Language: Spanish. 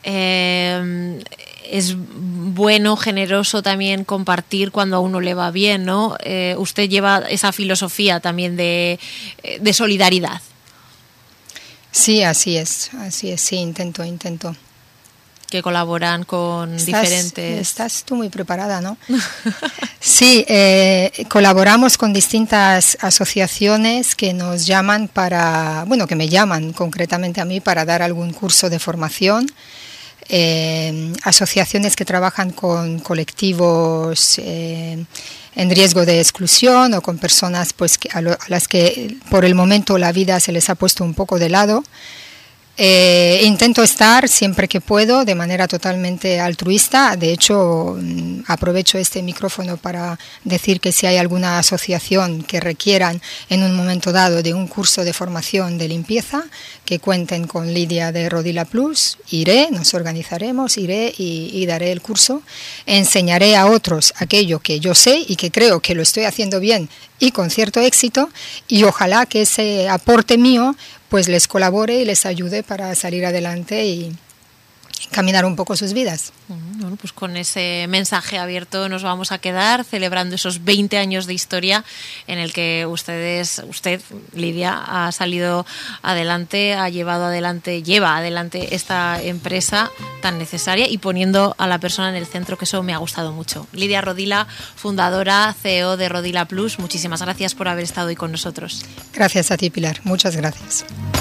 es bueno, generoso también compartir cuando a uno le va bien, ¿no? Usted lleva esa filosofía también de solidaridad. Sí, así es, sí, intento. Que colaboran con diferentes... Estás tú muy preparada, ¿no? Sí, colaboramos con distintas asociaciones que nos llaman que me llaman concretamente a mí para dar algún curso de formación. Asociaciones que trabajan con colectivos en riesgo de exclusión o con personas pues a las que por el momento la vida se les ha puesto un poco de lado. Intento estar siempre que puedo de manera totalmente altruista. De hecho, aprovecho este micrófono para decir que si hay alguna asociación que requieran en un momento dado de un curso de formación de limpieza, que cuenten con Lidia de Rodila Plus, nos organizaremos, iré y daré el curso. Enseñaré a otros aquello que yo sé y que creo que lo estoy haciendo bien y con cierto éxito, y ojalá que ese aporte mío pues les colabore y les ayude para salir adelante y caminar un poco sus vidas. Bueno, pues con ese mensaje abierto nos vamos a quedar celebrando esos 20 años de historia en el que usted, Lidia, ha salido adelante, lleva adelante esta empresa tan necesaria y poniendo a la persona en el centro, que eso me ha gustado mucho. Lidia Rodila, fundadora, CEO de Rodila Plus, muchísimas gracias por haber estado hoy con nosotros. Gracias a ti, Pilar. Muchas gracias.